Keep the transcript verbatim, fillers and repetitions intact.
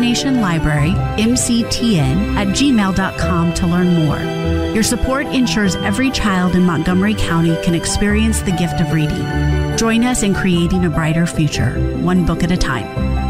Imagination Library, M C T N, at gmail dot com to learn more. Your support ensures every child in Montgomery County can experience the gift of reading. Join us in creating a brighter future, one book at a time.